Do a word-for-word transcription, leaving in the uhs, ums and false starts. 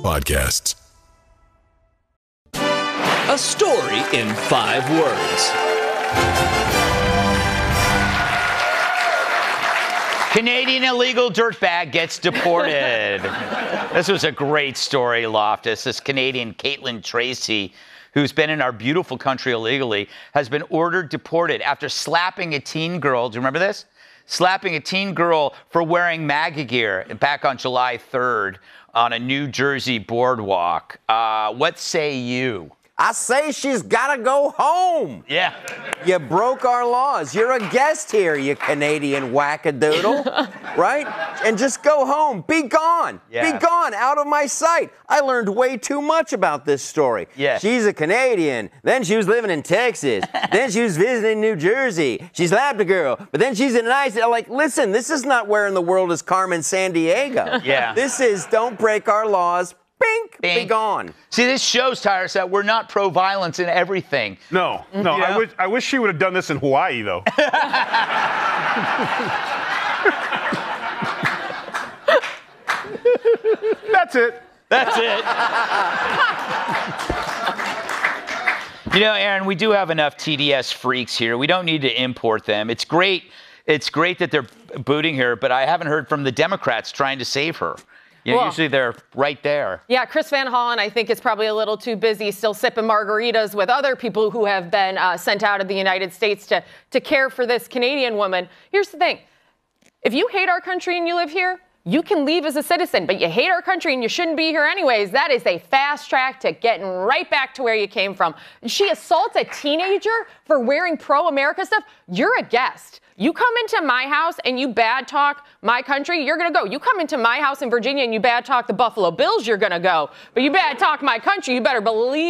podcasts. A story in five words. Canadian illegal dirtbag gets deported. This was a great story, Loftus. This Canadian Caitlin Tracy, who's been in our beautiful country illegally, has been ordered deported after slapping a teen girl. Do you remember this? Slapping a teen girl for wearing MAGA gear back on July third on a New Jersey boardwalk. Uh, what say you? I say she's gotta go home. Yeah. You broke our laws. You're a guest here, you Canadian wackadoodle, right? And just go home. Be gone. Yeah. Be gone, out of my sight. I learned way too much about this story. Yeah. She's a Canadian. Then she was living in Texas. Then she was visiting New Jersey. She slapped a girl. But then she's in an ice. I'm like, listen, this is not where in the world is Carmen Sandiego. Yeah. This is don't break our laws. Bink, Bink. be gone. See, this shows, Tyrus, that we're not pro-violence in everything. No, no. You know? I wish I wish she would have done this in Hawaii, though. That's it. That's it. You know, Aaron, we do have enough T D S freaks here. We don't need to import them. It's great. It's great that they're booting her, but I haven't heard from the Democrats trying to save her. You know, well, usually they're right there. Yeah, Chris Van Hollen, I think, is probably a little too busy still sipping margaritas with other people who have been uh, sent out of the United States to, to care for this Canadian woman. Here's the thing. If you hate our country and you live here, you can leave as a citizen, but you hate our country and you shouldn't be here anyways. That is a fast track to getting right back to where you came from. She assaults a teenager for wearing pro-America stuff. You're a guest. You come into my house and you bad talk my country, you're going to go. You come into my house in Virginia and you bad talk the Buffalo Bills, you're going to go. But you bad talk my country, you better believe